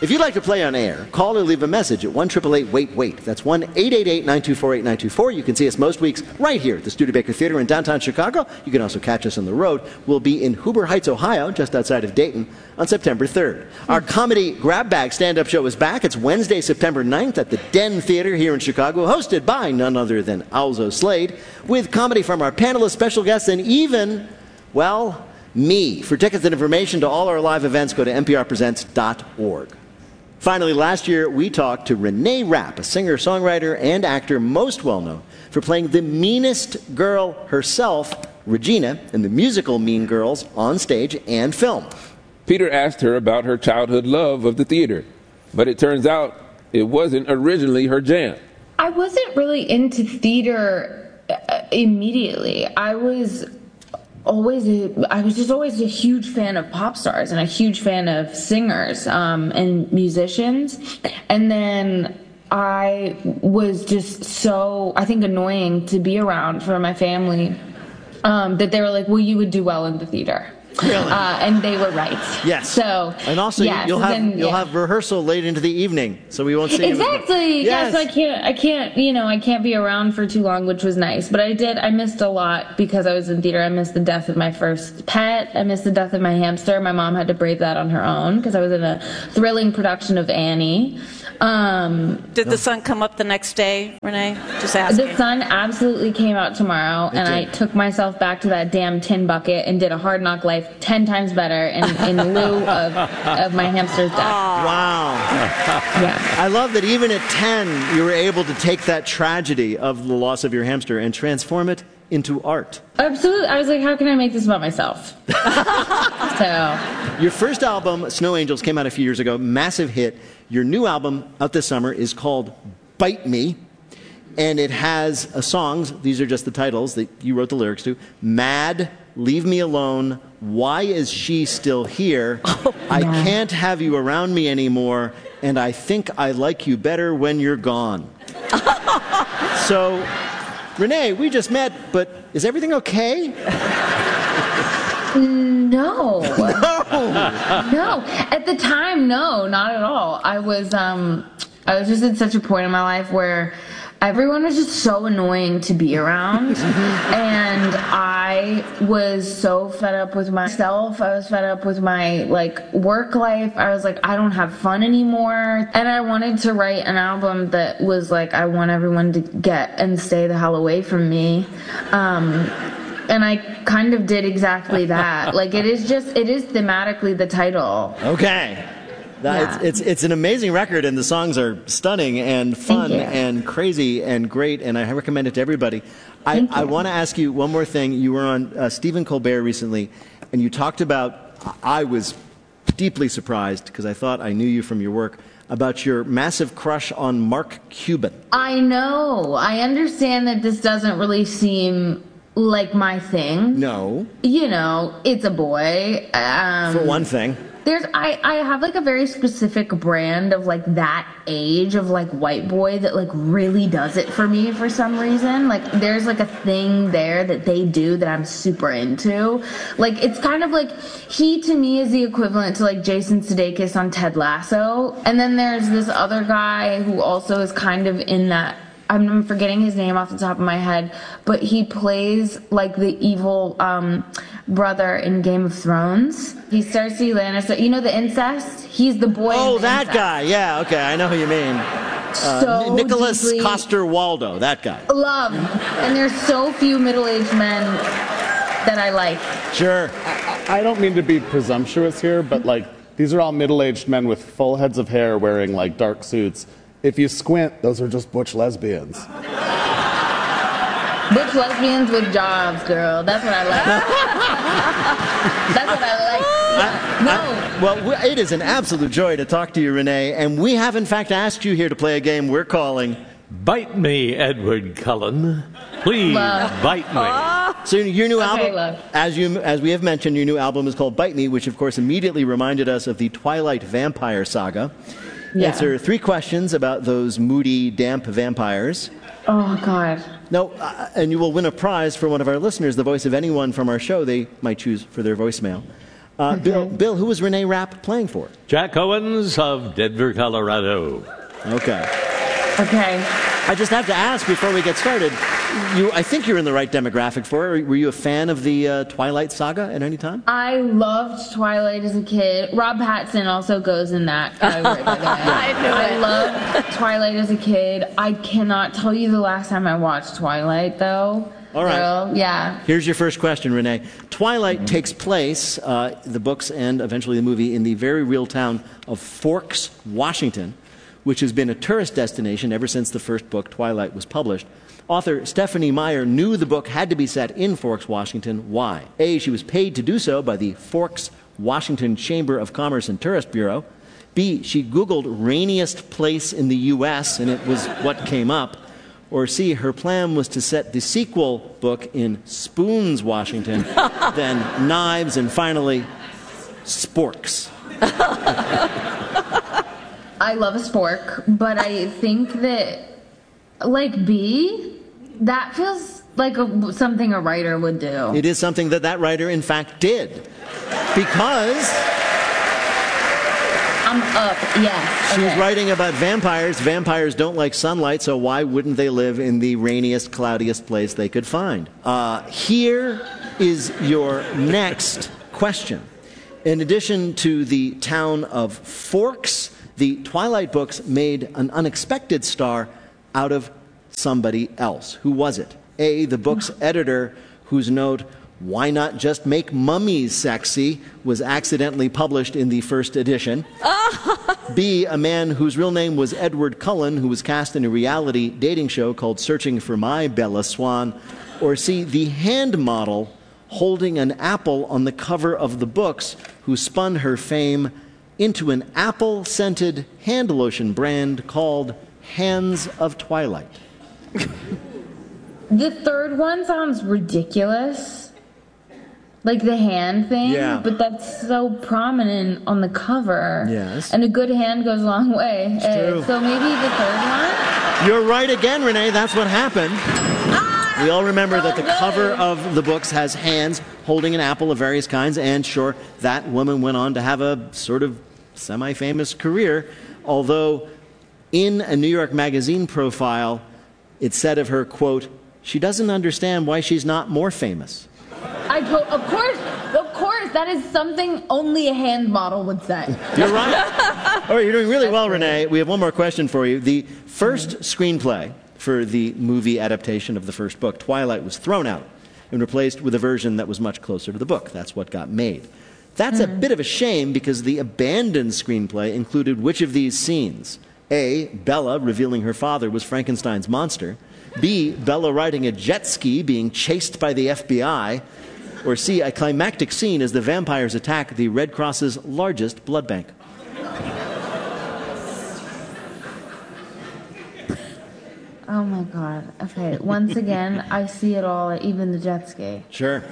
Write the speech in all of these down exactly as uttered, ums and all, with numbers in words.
If you'd like to play on air, call or leave a message at one eight eight eight, wait, wait. That's one eight eight eight, nine two four, eight nine two four. You can see us most weeks right here at the Studebaker Theater in downtown Chicago. You can also catch us on the road. We'll be in Huber Heights, Ohio, just outside of Dayton, on September third. Our comedy Grab Bag stand-up show is back. It's Wednesday, September ninth at the Den Theater here in Chicago, hosted by none other than Alzo Slade, with comedy from our panelists, special guests, and even, well, me. For tickets and information to all our live events, go to n p r presents dot org. Finally, last year, we talked to Renee Rapp, a singer, songwriter, and actor most well-known for playing the meanest girl herself, Regina, in the musical Mean Girls on stage and film. Peter asked her about her childhood love of the theater, but it turns out it wasn't originally her jam. I wasn't really into theater uh, immediately. I was always a, I was just always a huge fan of pop stars and a huge fan of singers um, and musicians. And then I was just so, I think, annoying to be around for my family um, that they were like, well, you would do well in the theater. Really? Uh, and they were right. Yes. So, and also, yes, you'll have then, you'll yeah. have rehearsal late into the evening, so we won't see exactly. you. Yes. Yes, I can't. I can't. You know, I can't be around for too long, which was nice. But I did. I missed a lot because I was in theater. I missed the death of my first pet. I missed the death of my hamster. My mom had to brave that on her own because I was in a thrilling production of Annie. Um, Did the sun come up the next day, Renee? Just asking. The sun absolutely came out tomorrow, It and did. I took myself back to that damn tin bucket and did a Hard Knock Life ten times better in, in lieu of, of my hamster's death. Wow. Yeah. I love that even at ten, you were able to take that tragedy of the loss of your hamster and transform it into art. Absolutely. I was like, how can I make this about myself? So, Your first album, Snow Angels, came out a few years ago, massive hit. Your new album out this summer is called Bite Me, and it has uh, songs, these are just the titles that you wrote the lyrics to, Mad, Leave Me Alone, Why Is She Still Here, Oh, I yeah. Can't Have You Around Me Anymore, and I Think I Like You Better When You're Gone. So, Renee, we just met, but is everything okay? no. No. At the time, no, not at all. I was, um, I was just at such a point in my life where everyone was just so annoying to be around. And I was so fed up with myself. I was fed up with my, like, work life. I was like, I don't have fun anymore. And I wanted to write an album that was like, I want everyone to get and stay the hell away from me. Um, and I kind of did exactly that. Like, it is just, it is thematically the title. Okay. That, Yeah. it's, it's, it's an amazing record, and the songs are stunning and fun Thank you. and crazy and great, and I recommend it to everybody. I, Thank you. I want to ask you one more thing. You were on uh, Stephen Colbert recently, and you talked about, I was deeply surprised, because I thought I knew you from your work, about your massive crush on Mark Cuban. I know. I understand that this doesn't really seem like my thing. No, You know, it's a boy. Um, for one thing. There's, I, I have like a very specific brand of like that age of like white boy that like really does it for me for some reason. Like there's like a thing there that they do that I'm super into. Like it's kind of like he to me is the equivalent to like Jason Sudeikis on Ted Lasso. And then there's this other guy who also is kind of in that. I'm forgetting his name off the top of my head, but he plays like the evil um, brother in Game of Thrones. He's Cersei Lannister. You know the incest? He's the boy. Oh, in the that incest. guy. Yeah, okay, I know who you mean. So Uh, Nicholas deeply Coster-Waldau, that guy. love, and there's so few middle-aged men that I like. Sure. I don't mean to be presumptuous here, but like these are all middle-aged men with full heads of hair wearing like dark suits. If you squint, those are just butch lesbians. Butch lesbians with jobs, girl. That's what I like. That's what I like. Yeah. No. I- well, w- it is an absolute joy to talk to you, Renee, and we have in fact asked you here to play a game we're calling Bite me, Edward Cullen. Please, Love. bite me. So your new Okay, album, love. as you as we have mentioned, your new album is called Bite Me, which of course immediately reminded us of the Twilight vampire saga. Yeah. Answer three questions about those moody, damp vampires. Oh God. No, uh, and you will win a prize for one of our listeners, the voice of anyone from our show they might choose for their voicemail. Uh, Bill, Bill, who was Renee Rapp playing for? Jack Owens of Denver, Colorado. Okay. Okay. I just have to ask before we get started. You, I think you're in the right demographic for it. Were you a fan of the uh, Twilight saga at any time? I loved Twilight as a kid. Rob Pattinson also goes in that category, by the way. I knew I it. loved Twilight as a kid. I cannot tell you the last time I watched Twilight, though. All right. So, yeah. Here's your first question, Renee. Twilight mm-hmm. takes place, uh, the books and eventually the movie, in the very real town of Forks, Washington, which has been a tourist destination ever since the first book, Twilight, was published. Author Stephanie Meyer knew the book had to be set in Forks, Washington. Why? A, she was paid to do so by the Forks, Washington Chamber of Commerce and Tourist Bureau. B, she Googled rainiest place in the U S, and it was what came up. Or C, her plan was to set the sequel book in Spoons, Washington, then Knives, and finally, Sporks. I love a spork, but I think that, like B, that feels like a, something a writer would do. It is something that that writer, in fact, did. Because I'm up, yes. she's Okay. writing about vampires. Vampires don't like sunlight, so why wouldn't they live in the rainiest, cloudiest place they could find? Uh, here is your next question. In addition to the town of Forks, the Twilight books made an unexpected star out of somebody else. Who was it? A, the book's editor, whose note, "Why not just make mummies sexy?" was accidentally published in the first edition. B, a man whose real name was Edward Cullen, who was cast in a reality dating show called Searching for My Bella Swan. Or C, the hand model holding an apple on the cover of the books, who spun her fame into an apple-scented hand lotion brand called Hands of Twilight. The third one sounds ridiculous. Like the hand thing, Yeah. but that's so prominent on the cover. Yes. And a good hand goes a long way. It's Uh, true. So maybe the third one? You're right again, Renee. That's what happened. We all remember so that the good. cover of the books has hands holding an apple of various kinds, and sure, that woman went on to have a sort of semi-famous career, although in a New York Magazine profile, it said of her, quote, "She doesn't understand why she's not more famous." I to- of course, of course, that is something only a hand model would say. You're right. All right, you're doing really well, Renee. We have one more question for you. The first screenplay for the movie adaptation of the first book, Twilight, was thrown out and replaced with a version that was much closer to the book. That's what got made. That's a bit of a shame because the abandoned screenplay included which of these scenes? A, Bella revealing her father was Frankenstein's monster. B, Bella riding a jet ski being chased by the F B I. Or C, a climactic scene as the vampires attack the Red Cross's largest blood bank. Oh my god. Okay, once again, I see it all, even the jet ski. Sure.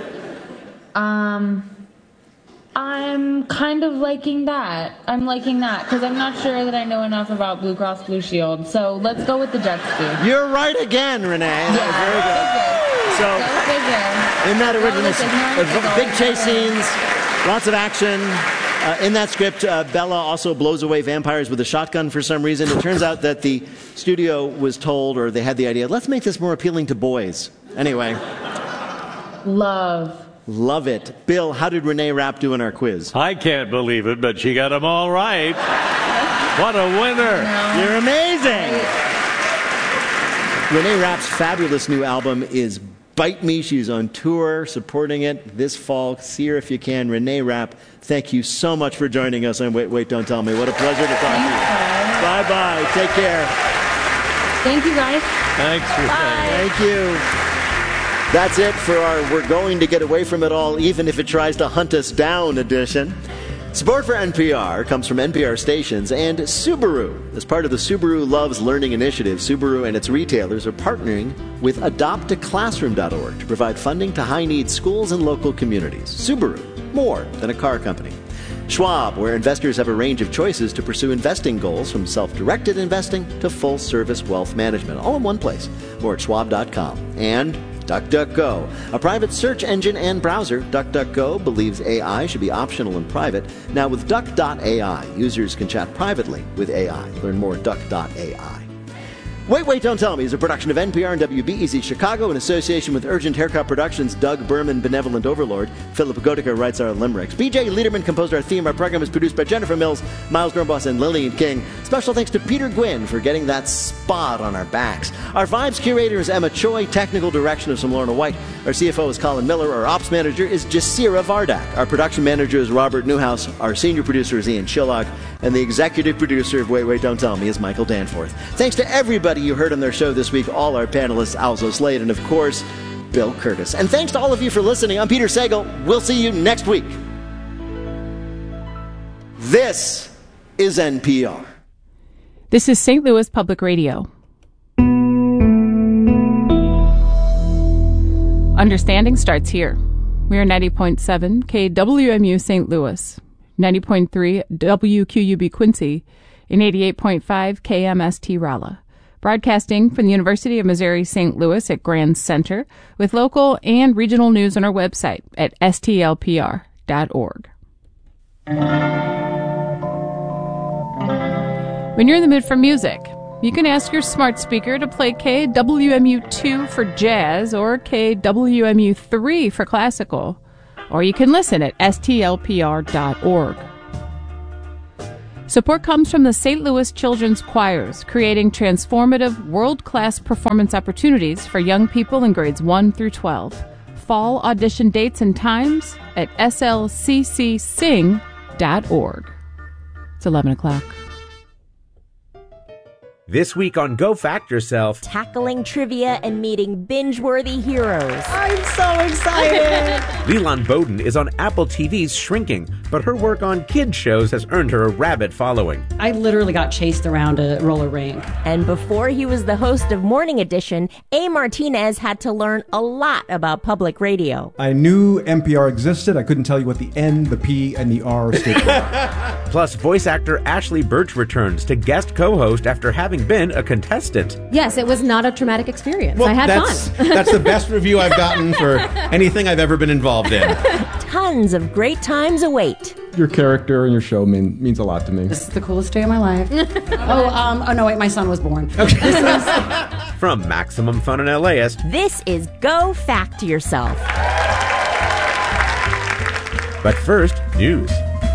Um, I'm kind of liking that. I'm liking that because I'm not sure that I know enough about Blue Cross Blue Shield. So let's go with the jet ski. You're right again, Renee. That was very good. So, Go figure. in that Go original, with ignorance is uh, all big I chase know. scenes, lots of action. Uh, in that script, uh, Bella also blows away vampires with a shotgun for some reason. It turns out that the studio was told, or they had the idea, let's make this more appealing to boys. Anyway, Love. love it. Bill, how did Renee Rapp do in our quiz? I can't believe it, but she got them all right. What a winner. No. You're amazing. Renee Rapp's fabulous new album is Bite Me. She's on tour, supporting it this fall. See her if you can. Renee Rapp, thank you so much for joining us on Wait, Wait, Don't Tell Me. What a pleasure to talk to you. Thanks, guys. Bye-bye. Take care. Thank you, guys. Thanks for saying. Thank you. That's it for our We're Going to Get Away From It All, even if it tries to hunt us down edition. Support for N P R comes from N P R stations and Subaru. As part of the Subaru Loves Learning initiative, Subaru and its retailers are partnering with adopt a classroom dot org to provide funding to high-need schools and local communities. Subaru, more than a car company. Schwab, where investors have a range of choices to pursue investing goals, from self-directed investing to full-service wealth management, all in one place. More at schwab dot com. And DuckDuckGo, a private search engine and browser. DuckDuckGo believes A I should be optional and private. Now with Duck dot A I, users can chat privately with A I. Learn more at Duck dot A I. Wait, Wait, Don't Tell Me is a production of N P R and W B E Z Chicago in association with Urgent Haircut Productions, Doug Berman, Benevolent Overlord. Philip Gotica writes our limericks. B J Liederman composed our theme. Our program is produced by Jennifer Mills, Miles Dornbos, and Lillian King. Special thanks to Peter Gwynn for getting that spot on our backs. Our Vibes curator is Emma Choi. Technical direction is from Lorna White. Our C F O is Colin Miller. Our ops manager is Jasira Vardak. Our production manager is Robert Newhouse. Our senior producer is Ian Chillock. And the executive producer of Wait, Wait, Don't Tell Me is Michael Danforth. Thanks to everybody you heard on their show this week, all our panelists, Alzo Slade, and of course, Bill Curtis. And thanks to all of you for listening. I'm Peter Sagal. We'll see you next week. This is N P R. This is Saint Louis Public Radio. Understanding starts here. We are ninety point seven K W M U Saint Louis, ninety point three W Q U B Quincy, and eighty-eight point five K M S T Rolla. Broadcasting from the University of Missouri Saint Louis at Grand Center, with local and regional news on our website at S T L P R dot org. When you're in the mood for music, you can ask your smart speaker to play K W M U two for jazz or K W M U three for classical, or you can listen at S T L P R dot org. Support comes from the Saint Louis Children's Choirs, creating transformative, world-class performance opportunities for young people in grades one through twelve. Fall audition dates and times at S L C C sing dot org. It's eleven o'clock. This week on Go Fact Yourself, tackling trivia and meeting binge-worthy heroes. I'm so excited! Leland Bowden is on Apple T V's Shrinking, but her work on kids shows has earned her a rabid following. I literally got chased around a roller rink. And before he was the host of Morning Edition, A. Martinez had to learn a lot about public radio. I knew N P R existed. I couldn't tell you what the N, the P, and the R stood for. Plus, voice actor Ashley Birch returns to guest co-host after having been a contestant. Yes, it was not a traumatic experience. Well, I had that's, fun. That's the best review I've gotten for anything I've ever been involved in. Tons of great times await. Your character and your show mean, means a lot to me. This is the coolest day of my life. oh, um, oh no, wait, my son was born. Okay. This is... From Maximum Fun and L A S, this is Go Fact Yourself. But first, news.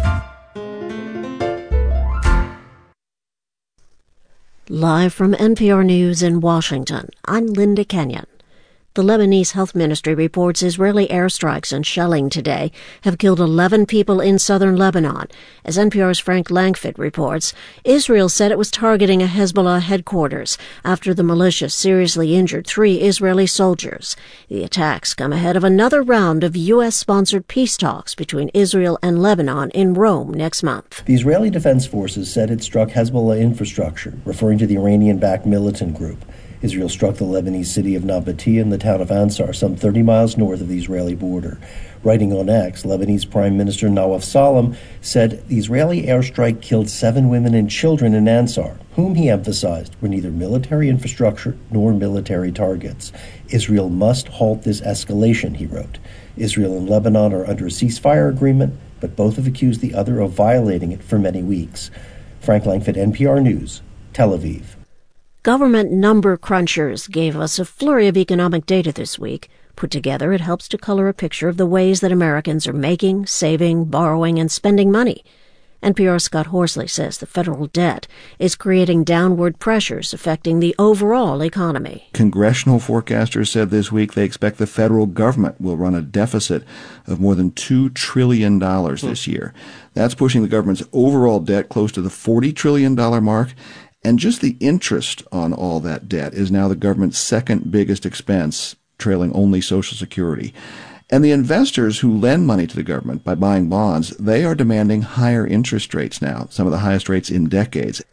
Live from N P R News in Washington, I'm Linda Kenyon. The Lebanese Health Ministry reports Israeli airstrikes and shelling today have killed eleven people in southern Lebanon. As N P R's Frank Langford reports, Israel said it was targeting a Hezbollah headquarters after the militia seriously injured three Israeli soldiers. The attacks come ahead of another round of U S-sponsored peace talks between Israel and Lebanon in Rome next month. The Israeli Defense Forces said it struck Hezbollah infrastructure, referring to the Iranian-backed militant group. Israel struck the Lebanese city of Nabatea and the town of Ansar, some thirty miles north of the Israeli border. Writing on X, Lebanese Prime Minister Nawaf Salam said the Israeli airstrike killed seven women and children in Ansar, whom he emphasized were neither military infrastructure nor military targets. Israel must halt this escalation, he wrote. Israel and Lebanon are under a ceasefire agreement, but both have accused the other of violating it for many weeks. Frank Langford, N P R News, Tel Aviv. Government number crunchers gave us a flurry of economic data this week. Put together, it helps to color a picture of the ways that Americans are making, saving, borrowing, and spending money. N P R's Scott Horsley says the federal debt is creating downward pressures affecting the overall economy. Congressional forecasters said this week they expect the federal government will run a deficit of more than two trillion dollars this year. That's pushing the government's overall debt close to the forty trillion dollars mark. And just the interest on all that debt is now the government's second biggest expense, trailing only Social Security. And the investors who lend money to the government by buying bonds, they are demanding higher interest rates now, some of the highest rates in decades.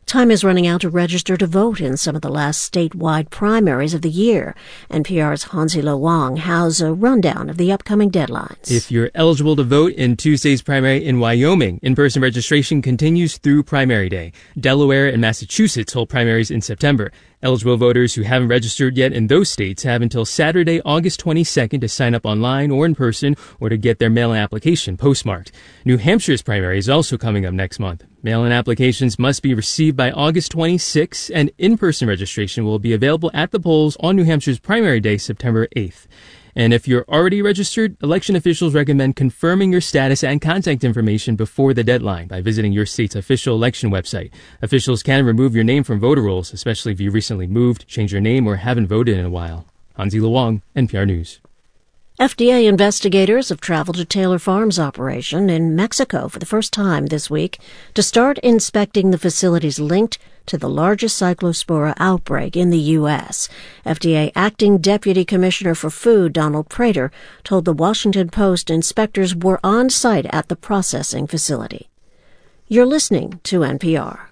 Time is running out to register to vote in some of the last statewide primaries of the year. N P R's Hansi Lo Wang has a rundown of the upcoming deadlines. If you're eligible to vote in Tuesday's primary in Wyoming, in-person registration continues through primary day. Delaware and Massachusetts hold primaries in September. Eligible voters who haven't registered yet in those states have until Saturday, August twenty-second to sign up online or in person or to get their mail-in application postmarked. New Hampshire's primary is also coming up next month. Mail-in applications must be received by August twenty-sixth, and in-person registration will be available at the polls on New Hampshire's primary day, September eighth. And if you're already registered, election officials recommend confirming your status and contact information before the deadline by visiting your state's official election website. Officials can remove your name from voter rolls, especially if you recently moved, changed your name, or haven't voted in a while. Hansi Lo Wang, N P R News. F D A investigators have traveled to Taylor Farms' operation in Mexico for the first time this week to start inspecting the facilities linked to the largest cyclospora outbreak in the U S. F D A Acting Deputy Commissioner for Food, Donald Prater, told the Washington Post inspectors were on site at the processing facility. You're listening to N P R.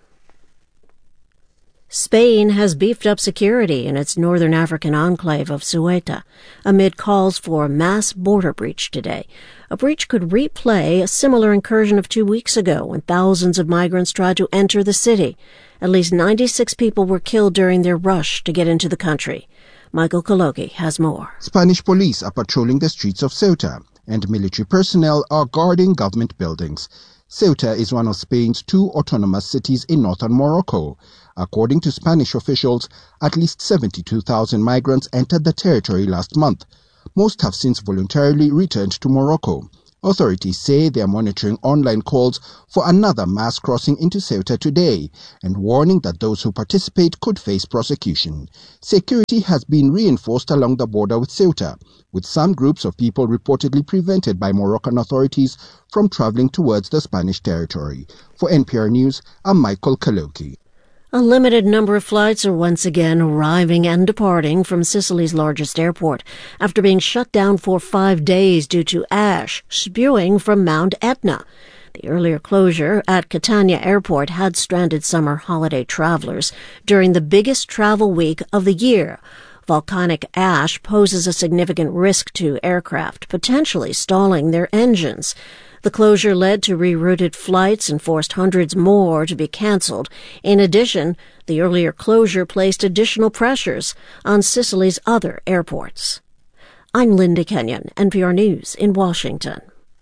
Spain has beefed up security in its northern African enclave of Ceuta amid calls for a mass border breach today. A breach could replay a similar incursion of two weeks ago when thousands of migrants tried to enter the city. At least ninety-six people were killed during their rush to get into the country. Michael Kologi has more. Spanish police are patrolling the streets of Ceuta, and military personnel are guarding government buildings. Ceuta is one of Spain's two autonomous cities in northern Morocco. According to Spanish officials, at least seventy-two thousand migrants entered the territory last month. Most have since voluntarily returned to Morocco. Authorities say they are monitoring online calls for another mass crossing into Ceuta today and warning that those who participate could face prosecution. Security has been reinforced along the border with Ceuta, with some groups of people reportedly prevented by Moroccan authorities from traveling towards the Spanish territory. For N P R News, I'm Michael Kaloki. A limited number of flights are once again arriving and departing from Sicily's largest airport after being shut down for five days due to ash spewing from Mount Etna. The earlier closure at Catania Airport had stranded summer holiday travelers during the biggest travel week of the year. Volcanic ash poses a significant risk to aircraft, potentially stalling their engines. The closure led to rerouted flights and forced hundreds more to be canceled. In addition, the earlier closure placed additional pressures on Sicily's other airports. I'm Linda Kenyon, N P R News in Washington.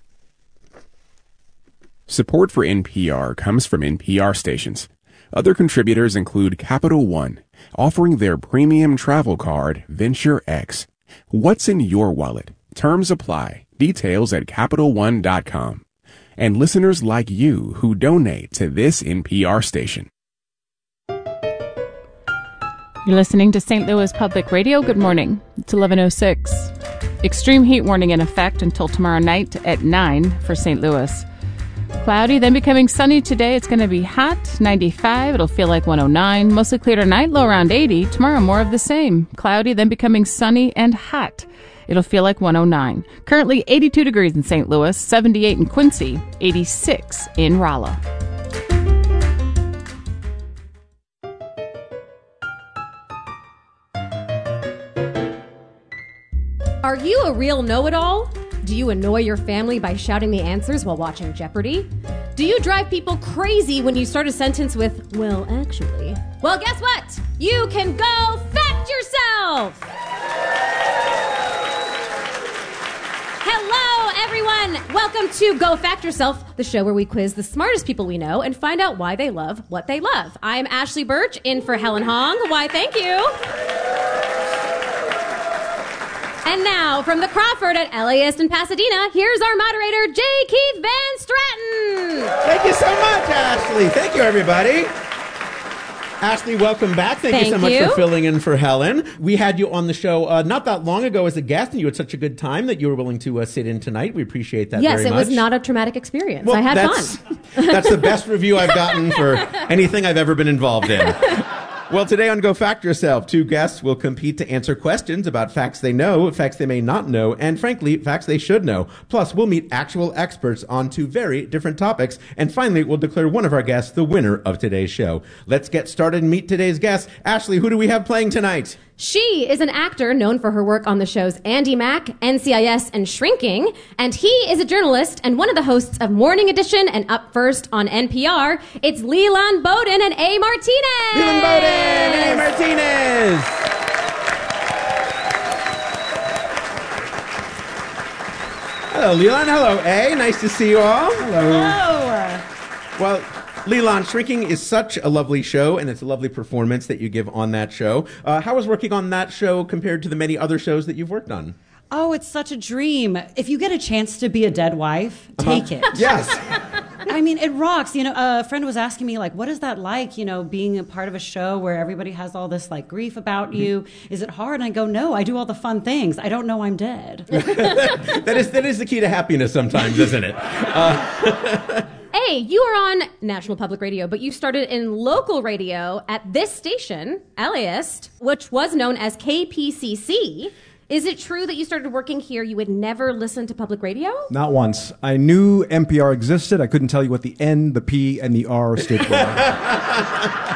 Support for N P R comes from N P R stations. Other contributors include Capital One, offering their premium travel card, Venture X. What's in your wallet? Terms apply. Details at Capital One dot com. And listeners like you who donate to this N P R station. You're listening to Saint Louis Public Radio. Good morning. It's eleven oh six. Extreme heat warning in effect until tomorrow night at nine for Saint Louis. Cloudy, then becoming sunny today. It's going to be hot, ninety-five. It'll feel like one oh nine. Mostly clear tonight, low around eighty. Tomorrow, more of the same. Cloudy, then becoming sunny and hot. It'll feel like one oh nine. Currently eighty-two degrees in Saint Louis, seventy-eight in Quincy, eighty-six in Rolla. Are you a real know-it-all? Do you annoy your family by shouting the answers while watching Jeopardy? Do you drive people crazy when you start a sentence with, well, actually? Well, guess what? You can go fact yourself! Hello, everyone! Welcome to Go Fact Yourself, the show where we quiz the smartest people we know and find out why they love what they love. I'm Ashley Birch, in for Helen Hong. Why, thank you. And now, from the Crawford at L A S in Pasadena, here's our moderator, J. Keith Van Stratton. Thank you so much, Ashley. Thank you, everybody. Ashley, welcome back. Thank, Thank you so much you. for filling in for Helen. We had you on the show uh, not that long ago as a guest, and you had such a good time that you were willing to uh, sit in tonight. We appreciate that yes, very much. Yes, it was not a traumatic experience. Well, I had that's, fun. That's the best review I've gotten for anything I've ever been involved in. Well, today on Go Fact Yourself, two guests will compete to answer questions about facts they know, facts they may not know, and frankly, facts they should know. Plus, we'll meet actual experts on two very different topics. And finally, we'll declare one of our guests the winner of today's show. Let's get started and meet today's guests. Ashley, who do we have playing tonight? She is an actor known for her work on the shows Andy Mack, N C I S, and Shrinking. And he is a journalist and one of the hosts of Morning Edition and Up First on N P R. It's Leland Bowden and A. Martinez. Leland Bowden and A. Martinez. Hello, Leland. Hello, A. Nice to see you all. Hello. Hello. Well, Leland, Shrinking is such a lovely show, and it's a lovely performance that you give on that show. Uh, how is working on that show compared to the many other shows that you've worked on? Oh, it's such a dream. If you get a chance to be a dead wife, take Uh-huh. it. Yes. I mean, it rocks. You know, a friend was asking me, like, what is that like, you know, being a part of a show where everybody has all this, like, grief about you? Is it hard? And I go, no, I do all the fun things. I don't know I'm dead. that is that is the key to happiness sometimes, isn't it? Uh, Hey, you are on National Public Radio, but you started in local radio at this station, Aliast, which was known as K P C C. Is it true that you started working here, you would never listen to public radio? Not once. I knew N P R existed. I couldn't tell you what the N, the P, and the R stood for.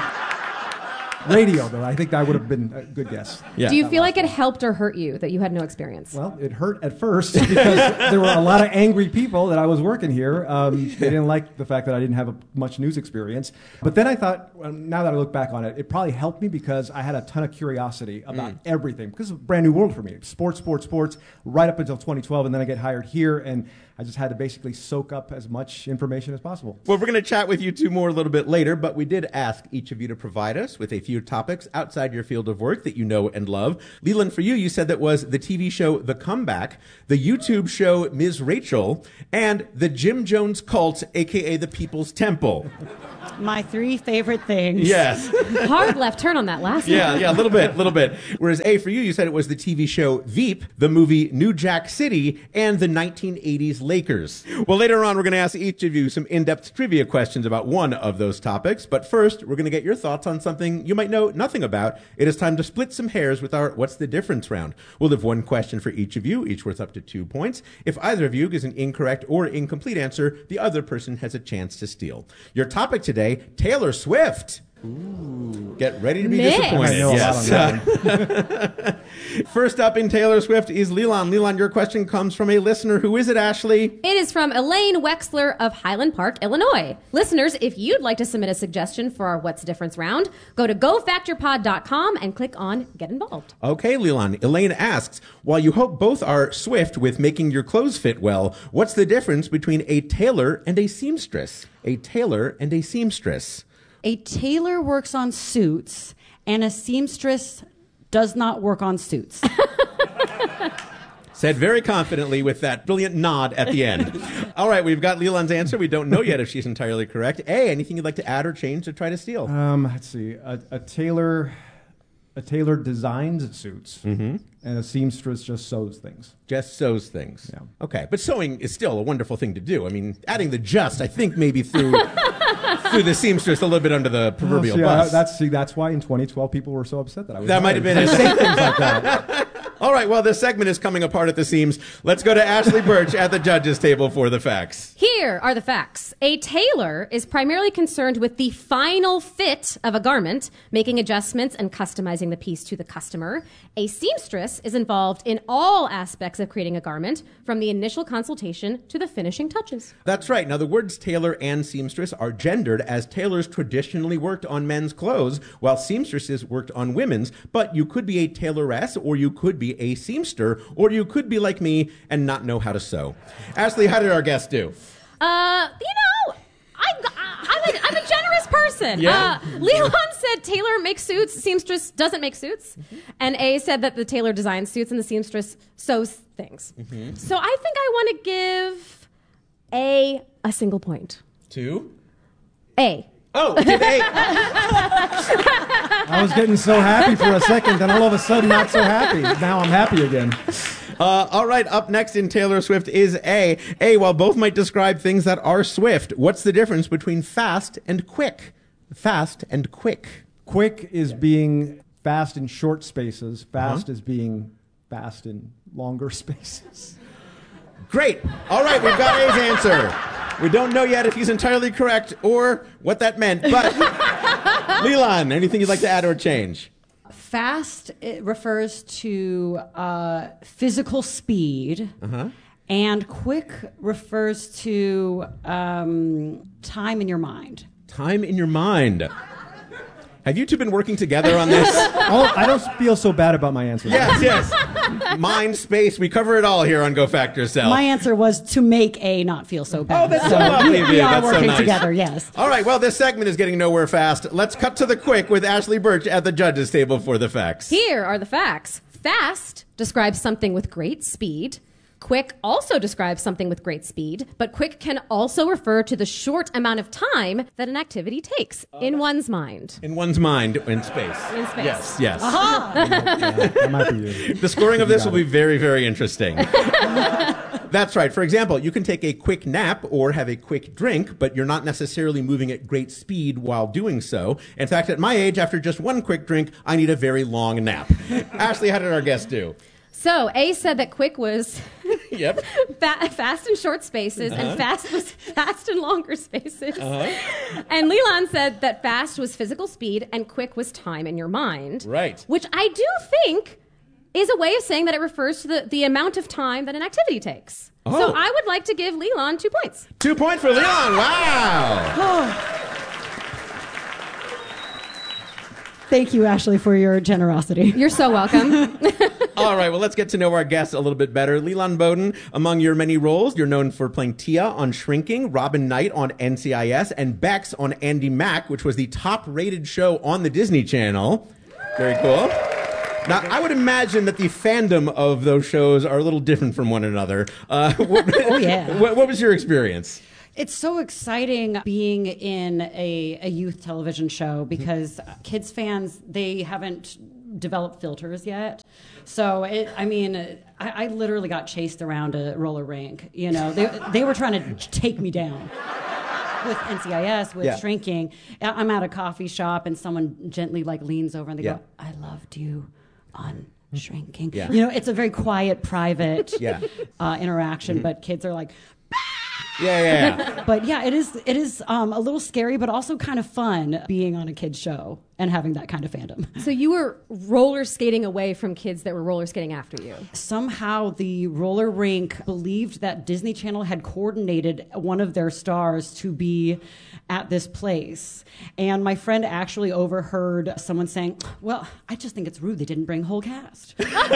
Radio, though. I think that would have been a good guess. Yeah. Do you feel like it helped or hurt you that you had no experience? Well, it hurt at first because there were a lot of angry people that I was working here. Um, they didn't like the fact that I didn't have a, much news experience. But then I thought, well, now that I look back on it, it probably helped me because I had a ton of curiosity about mm. everything. Because it's a brand new world for me. Sports, sports, sports, right up until twenty twelve. And then I get hired here, and I just had to basically soak up as much information as possible. Well, we're going to chat with you two more a little bit later, but we did ask each of you to provide us with a few topics outside your field of work that you know and love. Leland, for you, you said that was the T V show The Comeback, the YouTube show Miz Rachel, and the Jim Jones Cult, a k a the People's Temple. My three favorite things. Yes. Hard left turn on that last Yeah, one. yeah, a little bit, a little bit. Whereas A, for you, you said it was the T V show Veep, the movie New Jack City, and the nineteen eighties Lakers. Well, later on, we're going to ask each of you some in-depth trivia questions about one of those topics. But first, we're going to get your thoughts on something you might know nothing about. It is time to split some hairs with our What's the Difference round. We'll have one question for each of you, each worth up to two points. If either of you gives an incorrect or incomplete answer, the other person has a chance to steal. Your topic today, Taylor Swift. Ooh. Get ready to be Nick. disappointed. I know Yes. a lot on that one. First up in Taylor Swift is Leland. Leland, your question comes from a listener. Who is it, Ashley? It is from Elaine Wexler of Highland Park, Illinois. Listeners, if you'd like to submit a suggestion for our What's Difference round, go to go factor pod dot com and click on Get Involved. Okay, Leland. Elaine asks, while you hope both are swift with making your clothes fit well, what's the difference between a tailor and a seamstress? A tailor and a seamstress. A tailor works on suits, and a seamstress does not work on suits. Said very confidently with that brilliant nod at the end. All right, we've got Leland's answer. We don't know yet if she's entirely correct. A, anything you'd like to add or change to try to steal? Um, let's see. A, a tailor, a tailor designs suits, mm-hmm. and a seamstress just sews things. Just sews things. Yeah. Okay, but sewing is still a wonderful thing to do. I mean, adding the just, I think, maybe through through the seamstress a little bit under the proverbial oh, see, bus. uh, that's see, that's why in twenty twelve people were so upset that I was. That might have been I it. say things like that. All right, well, this segment is coming apart at the seams. Let's go to Ashley Birch at the judges' table for the facts. Here are the facts. A tailor is primarily concerned with the final fit of a garment, making adjustments and customizing the piece to the customer. A seamstress is involved in all aspects of creating a garment, from the initial consultation to the finishing touches. That's right. Now, the words tailor and seamstress are gendered, as tailors traditionally worked on men's clothes, while seamstresses worked on women's. But you could be a tailoress, or you could be a seamster, or you could be like me and not know how to sew. Ashley, how did our guest do? Uh, you know, I'm, I'm, a, I'm a generous person. Yeah. Uh, Leland said tailor makes suits, seamstress doesn't make suits. Mm-hmm. And A said that the tailor designs suits and the seamstress sews things. Mm-hmm. So I think I want to give A a single point. Two? A. Oh, did A. I was getting so happy for a second, then all of a sudden not so happy. Now I'm happy again. Uh, all right, up next in Taylor Swift is A. A, while both might describe things that are swift, what's the difference between fast and quick? Fast and quick. Quick is being fast in short spaces. Fast Uh-huh. is being fast in longer spaces. Great. All right, we've got A's answer. We don't know yet if he's entirely correct or what that meant, but Leland, anything you'd like to add or change? Fast it refers to uh, physical speed, Uh-huh. and quick refers to um, time in your mind. Time in your mind. Have you two been working together on this? Oh, I don't feel so bad about my answer. Yes, yes. Mind, space, we cover it all here on Go Fact Yourself. My answer was to make A not feel so bad. Oh, that's so lovely of we you. are That's so working nice. together, yes. All right, well, this segment is getting nowhere fast. Let's cut to the quick with Ashley Birch at the judges' table for the facts. Here are the facts. Fast describes something with great speed. Quick also describes something with great speed, but quick can also refer to the short amount of time that an activity takes in one's mind. In one's mind, in space. In space. Yes, yes. Aha! Yeah, that might be you. The scoring of You this got will it. be very, very interesting. That's right. For example, you can take a quick nap or have a quick drink, but you're not necessarily moving at great speed while doing so. In fact, at my age, after just one quick drink, I need a very long nap. Ashley, how did our guest do? So, A said that quick was Yep. fa- fast in short spaces, Uh-huh. and fast was fast in longer spaces. Uh-huh. And Leland said that fast was physical speed, and quick was time in your mind. Right. Which I do think is a way of saying that it refers to the, the amount of time that an activity takes. Oh. So I would like to give Leland two points. Two points for Leon. Wow. Thank you, Ashley, for your generosity. You're so welcome. All right, well, let's get to know our guests a little bit better. Leland Bowden, among your many roles, you're known for playing Tia on Shrinking, Robin Knight on N C I S, and Bex on Andy Mack, which was the top-rated show on the Disney Channel. Very cool. Now, I would imagine that the fandom of those shows are a little different from one another. Uh, what, Oh, yeah. What, what was your experience? It's so exciting being in a, a youth television show because kids fans, they haven't developed filters yet. So, it, I mean, I, I literally got chased around a roller rink. You know, they, they were trying to take me down. With N C I S, with Yeah. Shrinking. I'm at a coffee shop and someone gently like leans over and they Yeah. go, I loved you on Shrinking. Yeah. You know, it's a very quiet, private Yeah. uh, interaction, Mhm. but kids are like, Yeah, yeah, yeah. but yeah, it is it is um, a little scary, but also kind of fun being on a kid's show and having that kind of fandom. So you were roller skating away from kids that were roller skating after you. Somehow the roller rink believed that Disney Channel had coordinated one of their stars to be at this place. And my friend actually overheard someone saying, well, I just think it's rude they didn't bring whole cast.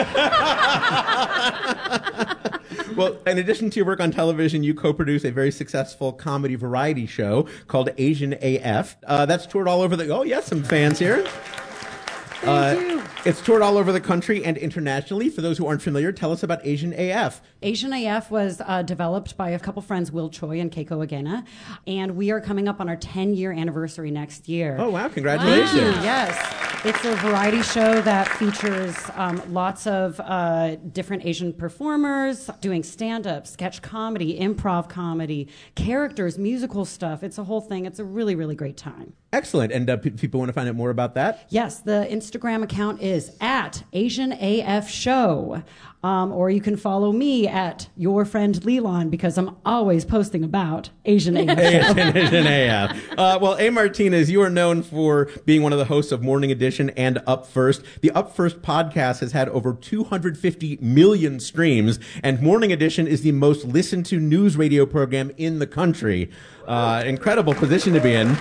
Well, in addition to your work on television, you co-produce a very successful comedy variety show called Asian A F. Uh, that's toured all over the... Oh, yes, some fans here. Thank you. It's toured all over the country and internationally. For those who aren't familiar, tell us about Asian A F. Asian A F was uh, developed by a couple friends, Will Choi and Keiko Agena, and we are coming up on our ten-year anniversary next year. Oh, wow. Congratulations. Thank you. Yes. It's a variety show that features um, lots of uh, different Asian performers doing stand-up, sketch comedy, improv comedy, characters, musical stuff. It's a whole thing. It's a really, really great time. Excellent. And uh, p- people want to find out more about that? Yes, the Instagram account is at Asian A F Show. Um, or you can follow me at your friend Leland because I'm always posting about Asian A F Show. Asian, Asian A F. Uh, well, A. Martinez, you are known for being one of the hosts of Morning Edition and Up First. The Up First podcast has had over two hundred fifty million streams, and Morning Edition is the most listened to news radio program in the country. Uh, incredible position to be in.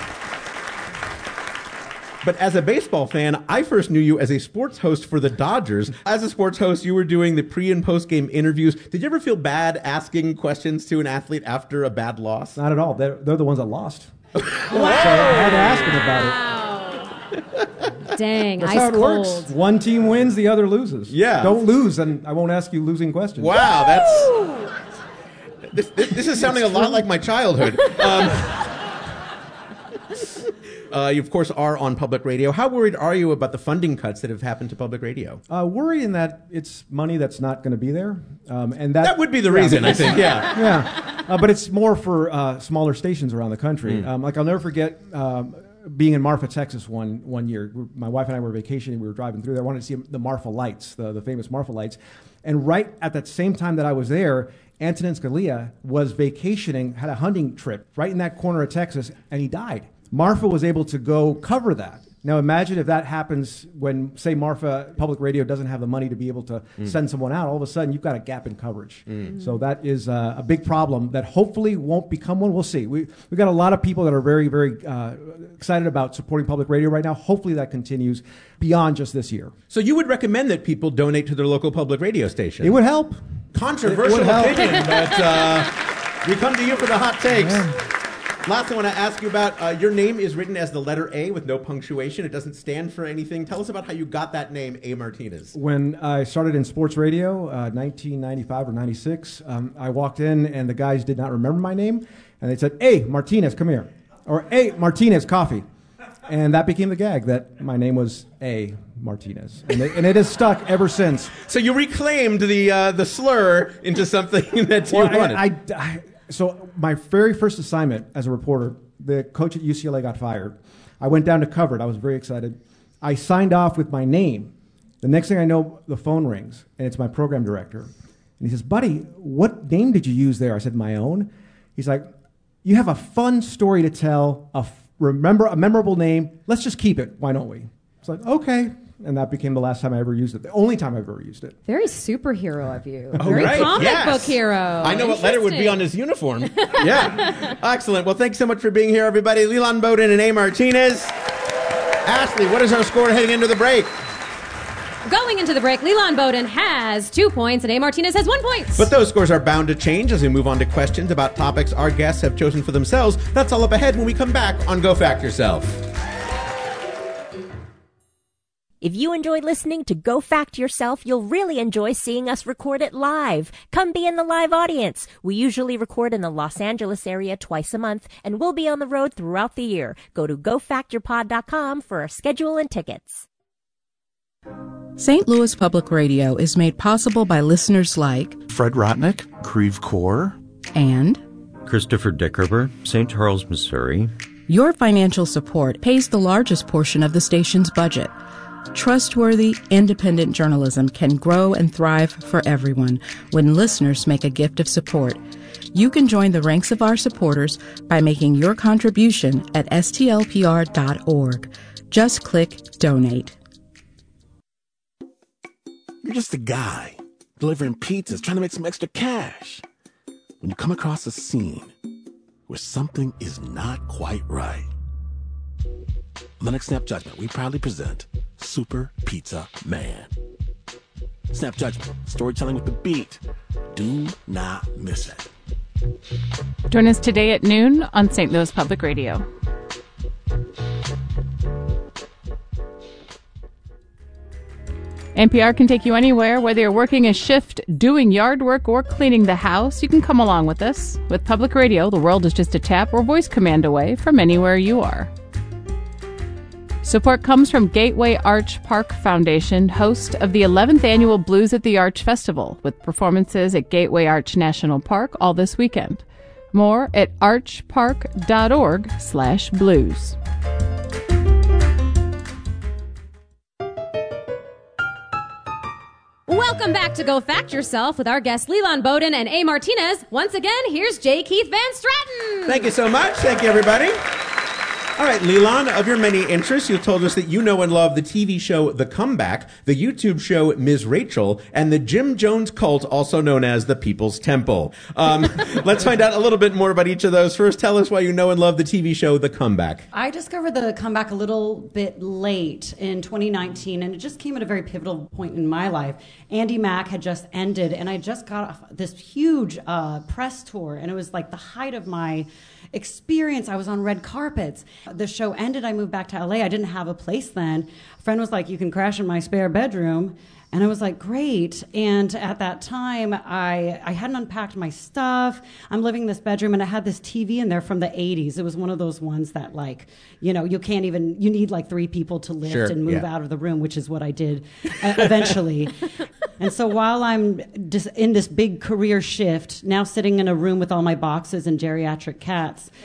But as a baseball fan, I first knew you as a sports host for the Dodgers. As a sports host, you were doing the pre- and post-game interviews. Did you ever feel bad asking questions to an athlete after a bad loss? Not at all. They're, they're the ones that lost. So I had to ask them about it. Dang, That's ice how it cold. works. One team wins, the other loses. Yeah. Don't lose, and I won't ask you losing questions. Wow, that's... This, this, this is sounding a lot like my childhood. Um, uh, you, of course, are on public radio. How worried are you about the funding cuts that have happened to public radio? Uh, worrying that it's money that's not going to be there. Um, and that, That would be the yeah, reason, I think, yeah. Yeah. Uh, but it's more for uh, smaller stations around the country. Mm. Um, like, I'll never forget... Um, being in Marfa, Texas one one year. My wife and I were vacationing. We were driving through there. I wanted to see the Marfa lights, the, the famous Marfa lights. And right at that same time that I was there, Antonin Scalia was vacationing, had a hunting trip right in that corner of Texas, and he died. Marfa was able to go cover that. Now imagine if that happens when, say, Marfa Public Radio doesn't have the money to be able to mm. send someone out. All of a sudden, you've got a gap in coverage. Mm. So that is uh, a big problem that hopefully won't become one. We'll see. We, we've got a lot of people that are very, very uh, excited about supporting public radio right now. Hopefully that continues beyond just this year. So you would recommend that people donate to their local public radio station? It would help. Controversial help. opinion, but uh, we come to you for the hot takes. Yeah. Last, I want to ask you about, uh, your name is written as the letter A with no punctuation. It doesn't stand for anything. Tell us about how you got that name, A. Martinez. When I started in sports radio, uh, nineteen ninety-five or ninety-six, um, I walked in and the guys did not remember my name. And they said, A. Martinez, come here. Or A. Martinez, coffee. And that became the gag, that my name was A. Martinez. And it, and it has stuck ever since. So you reclaimed the uh, the slur into something that you well, wanted. I, I, I, so my very first assignment as a reporter, the coach at U C L A got fired. I went down to cover it. I was very excited. I signed off with my name. The next thing I know, the phone rings, and it's my program director. And he says, buddy, what name did you use there? I said, my own. He's like, you have a fun story to tell, a f- remember a memorable name. Let's just keep it. Why don't we? It's like, okay. And that became the last time I ever used it. The only time I've ever used it. Very superhero of you. Oh, Very right. comic Yes. book hero. I know what letter would be on his uniform. Yeah. Excellent. Well, thanks so much for being here, everybody. Leland Bowden and A. Martinez. Ashley, what is our score heading into the break? Going into the break, Leland Bowden has two points and A. Martinez has one point. But those scores are bound to change as we move on to questions about topics our guests have chosen for themselves. That's all up ahead when we come back on Go Fact Yourself. If you enjoyed listening to Go Fact Yourself, you'll really enjoy seeing us record it live. Come be in the live audience. We usually record in the Los Angeles area twice a month, and we'll be on the road throughout the year. Go to go fact your pod dot com for our schedule and tickets. Saint Louis Public Radio is made possible by listeners like Fred Rotnick, Creve Coeur, and Christopher Dickerber, Saint Charles, Missouri. Your financial support pays the largest portion of the station's budget. Trustworthy, independent journalism can grow and thrive for everyone when listeners make a gift of support. You can join the ranks of our supporters by making your contribution at S T L P R dot org. Just click Donate. You're just a guy delivering pizzas, trying to make some extra cash. When you come across a scene where something is not quite right. On the next Snap Judgment, we proudly present Super Pizza Man. Snap Judgment, storytelling with the beat. Do not miss it. Join us today at noon on Saint Louis Public Radio. N P R can take you anywhere, whether you're working a shift, doing yard work, or cleaning the house. You can come along with us. With Public Radio, the world is just a tap or voice command away from anywhere you are. Support comes from Gateway Arch Park Foundation, host of the eleventh Annual Blues at the Arch Festival, with performances at Gateway Arch National Park all this weekend. More at archpark.org slash blues. Welcome back to Go Fact Yourself with our guests Leland Bowden and A. Martinez. Once again, here's J. Keith Van Stratton. Thank you so much. Thank you, everybody. All right, Leland, of your many interests, you told us that you know and love the T V show The Comeback, the YouTube show Miz Rachel, and the Jim Jones cult, also known as the People's Temple. Um, let's find out a little bit more about each of those. First, tell us why you know and love the T V show The Comeback. I discovered The Comeback a little bit late in twenty nineteen, and it just came at a very pivotal point in my life. Andy Mack had just ended, and I just got off this huge uh, press tour, and it was like the height of my experience. I was on red carpets. The show ended. I moved back to L A. I didn't have a place then. A friend was like, you can crash in my spare bedroom. And I was like, great. And at that time, I, I hadn't unpacked my stuff. I'm living in this bedroom, and I had this T V in there from the eighties. It was one of those ones that, like, you know, you can't even, you need like three people to lift Sure, and move yeah. out of the room, which is what I did uh, eventually. And so while I'm just in this big career shift, now sitting in a room with all my boxes and geriatric cats,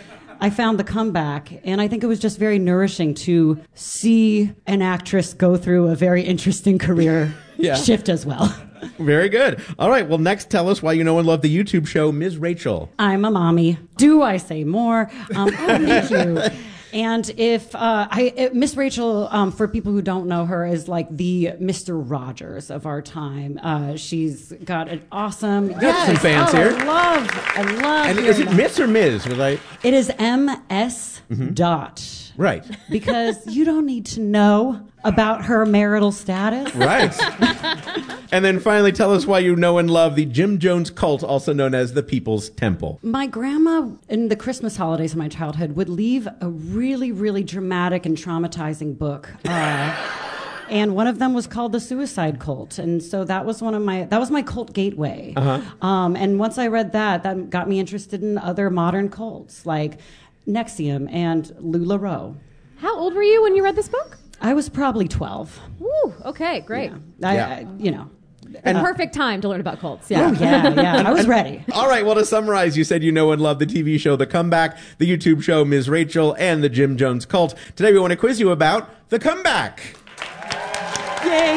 I found The Comeback, and I think it was just very nourishing to see an actress go through a very interesting career Yeah. shift as well. Very good. All right. Well, next, tell us why you know and love the YouTube show Miz Rachel. I'm a mommy. Do I say more? Um, oh, thank you. And if uh, I, it, Miss Rachel, um, for people who don't know her, is like the Mister Rogers of our time. Uh, she's got an awesome. Got yes, some fans oh, here. I love, I love. And is it Miss or Miz? Was I? It is M S Mm-hmm. dot. Right. Because you don't need to know about her marital status. Right. And then finally, tell us why you know and love the Jim Jones cult, also known as the People's Temple. My grandma, in the Christmas holidays of my childhood, would leave a really, really dramatic and traumatizing book. Uh, and one of them was called The Suicide Cult. And so that was one of my, that was my cult gateway. Uh-huh. Um, and once I read that, that got me interested in other modern cults, like N X I V M and LuLaRoe. How old were you when you read this book? I was probably twelve. Woo, okay, great. Yeah. I, Yeah. I, you know. The perfect time to learn about cults. Yeah. Oh, yeah, yeah. I was ready. All right, well, to summarize, you said you know and love the T V show The Comeback, the YouTube show Miz Rachel, and the Jim Jones cult. Today we want to quiz you about The Comeback. Yay.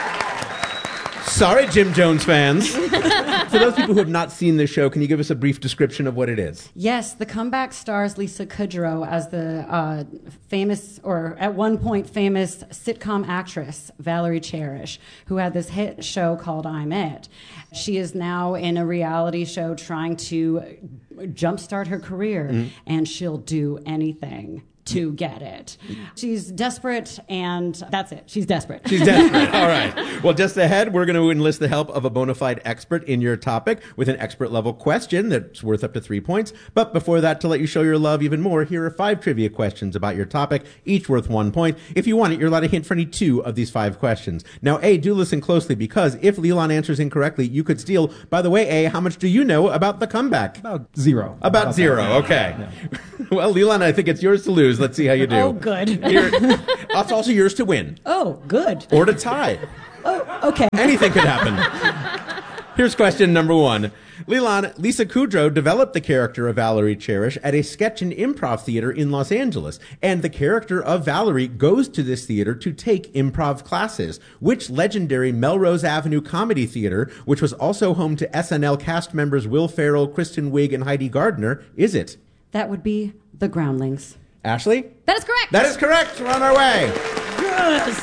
Sorry, Jim Jones fans. For those people who have not seen this show, can you give us a brief description of what it is? Yes, The Comeback stars Lisa Kudrow as the uh, famous, or at one point famous, sitcom actress Valerie Cherish, who had this hit show called I'm It. She is now in a reality show trying to jumpstart her career, Mm-hmm. and she'll do anything to get it. She's desperate, and that's it. She's desperate. She's desperate. All right. Well, just ahead, we're going to enlist the help of a bona fide expert in your topic with an expert level question that's worth up to three points. But before that, to let you show your love even more, here are five trivia questions about your topic, each worth one point. If you want it, you're allowed a hint for any two of these five questions. Now, A, do listen closely, because if Leland answers incorrectly, you could steal. By the way, A, how much do you know about The Comeback? About zero. About, About zero. that. Okay. Yeah. Well, Leland, I think it's yours to lose. Let's see how you do. Oh, good. Here, it's also yours to win. Oh, good. Or to tie. Oh, okay. Anything could happen. Here's question number one. Leland, Lisa Kudrow developed the character of Valerie Cherish at a sketch and improv theater in Los Angeles. And the character of Valerie goes to this theater to take improv classes. Which legendary Melrose Avenue comedy theater, which was also home to S N L cast members Will Ferrell, Kristen Wiig, and Heidi Gardner, is it? That would be The Groundlings. Ashley? That is correct. That is correct. We're on our way. Yes.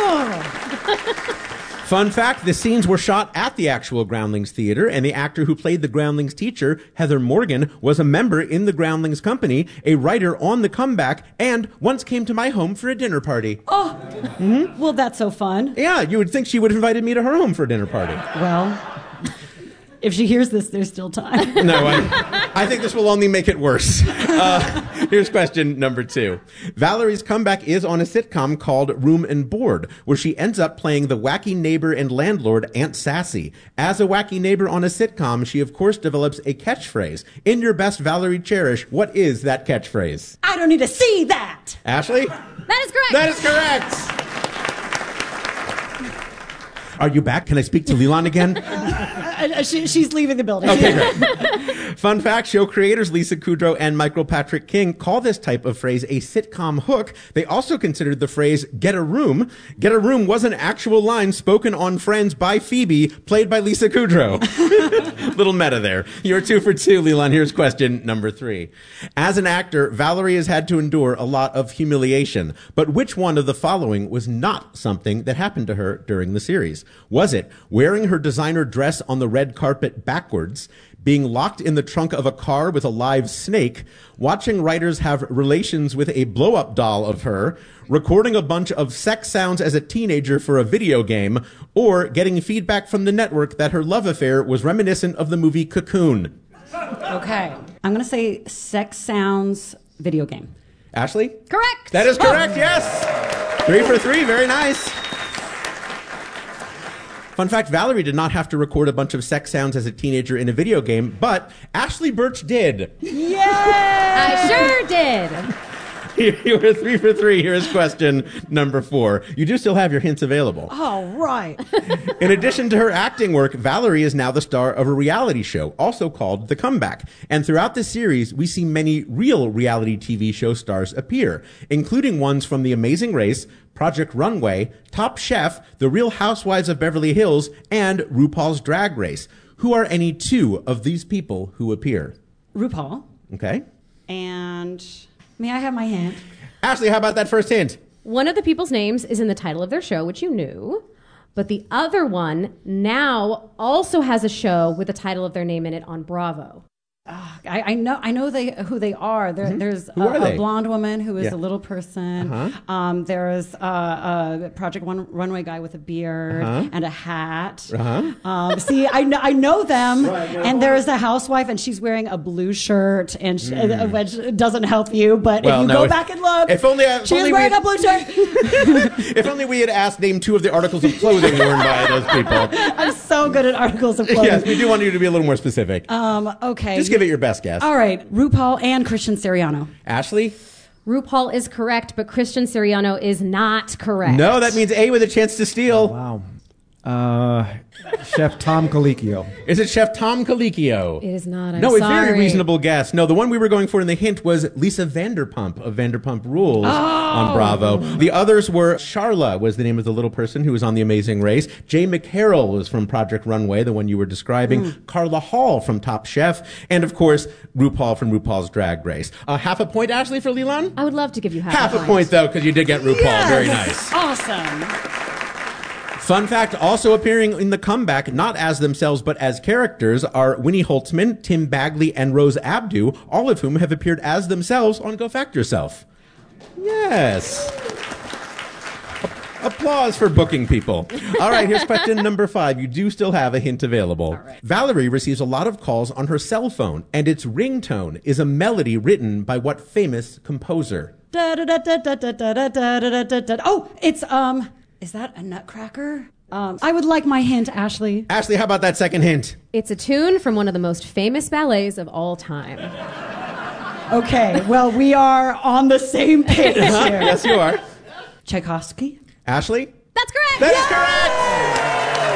Oh. Fun fact, the scenes were shot at the actual Groundlings Theater, and the actor who played the Groundlings teacher, Heather Morgan, was a member in the Groundlings company, a writer on The Comeback, and once came to my home for a dinner party. Oh, mm-hmm. Well, that's so fun. Yeah, you would think she would have invited me to her home for a dinner party. Well, if she hears this, there's still time. No, I, I think this will only make it worse. Uh, here's question number two. Valerie's comeback is on a sitcom called Room and Board, where she ends up playing the wacky neighbor and landlord, Aunt Sassy. As a wacky neighbor on a sitcom, she of course develops a catchphrase. In your best Valerie Cherish, what is that catchphrase? I don't need to see that. Ashley? That is correct. That is correct. Are you back? Can I speak to Leland again? Uh, she, she's leaving the building. Okay, great. Fun fact, show creators Lisa Kudrow and Michael Patrick King call this type of phrase a sitcom hook. They also considered the phrase get a room. Get a room was an actual line spoken on Friends by Phoebe, played by Lisa Kudrow. Little meta there. You're two for two, Leland. Here's question number three. As an actor, Valerie has had to endure a lot of humiliation. But which one of the following was not something that happened to her during the series? Was it wearing her designer dress on the red carpet backwards, being locked in the trunk of a car with a live snake, watching writers have relations with a blow-up doll of her, recording a bunch of sex sounds as a teenager for a video game, or getting feedback from the network that her love affair was reminiscent of the movie Cocoon? Okay. I'm going to say sex sounds video game. Ashley? Correct. That is correct, yes. Three for three. Very nice. Fun fact, Valerie did not have to record a bunch of sex sounds as a teenager in a video game, but Ashley Birch did. Yay! I sure did. You were three for three. Here's question number four. You do still have your hints available. All right. In addition to her acting work, Valerie is now the star of a reality show, also called The Comeback. And throughout this series, we see many real reality T V show stars appear, including ones from The Amazing Race, Project Runway, Top Chef, The Real Housewives of Beverly Hills, and RuPaul's Drag Race. Who are any two of these people who appear? RuPaul. Okay. And may I have my hint? Ashley, how about that first hint? One of the people's names is in the title of their show, which you knew. But the other one now also has a show with the title of their name in it on Bravo. Uh, I, I know I know they who they are. There, Mm-hmm. There's Who a, are a they? blonde woman who is Yeah. a little person. Uh-huh. Um, there's uh, a Project One Runway guy with a beard Uh-huh. and a hat. Uh-huh. Um, see, I know I know them. And there's a housewife, and she's wearing a blue shirt, and she, Mm. uh, which doesn't help you. But Well, if you no, go if- back and look, if only I- if she only is wearing we- a blue shirt. If only we had asked name two of the articles of clothing worn by those people. I'm so good at articles of clothing. Yes, we do want you to be a little more specific. Um, okay. Just give it your best guess. All right, RuPaul and Christian Siriano. Ashley? RuPaul is correct, but Christian Siriano is not correct. No, that means A with a chance to steal. Wow. Uh, Chef Tom Colicchio. Is it Chef Tom Colicchio? It is not. I'm no, it's a sorry. very reasonable guess. No, the one we were going for in the hint was Lisa Vanderpump of Vanderpump Rules Oh. on Bravo. The others were Charla was the name of the little person who was on The Amazing Race. Jay McCarroll was from Project Runway, the one you were describing. Mm. Carla Hall from Top Chef. And, of course, RuPaul from RuPaul's Drag Race. Uh, half a point, Ashley, for Leland? I would love to give you half, Half a a point. point, though, because you did get RuPaul. Very nice. Awesome. Fun fact, also appearing in The Comeback, not as themselves but as characters, are Winnie Holtzman, Tim Bagley, and Rose Abdu, all of whom have appeared as themselves on Go Fact Yourself. Yes. A- applause for booking people. All right, here's question number five. You do still have a hint available. Valerie receives a lot of calls on her cell phone, and its ringtone is a melody written by what famous composer? Da, da, da, da, da, da, da, da, da, da, da. Oh, it's um. Is that a Nutcracker? Um, I would like my hint, Ashley. Ashley, how about that second hint? It's a tune from one of the most famous ballets of all time. Okay, well, we are on the same page here. Yes, you are. Tchaikovsky? Ashley? That's correct. That's correct.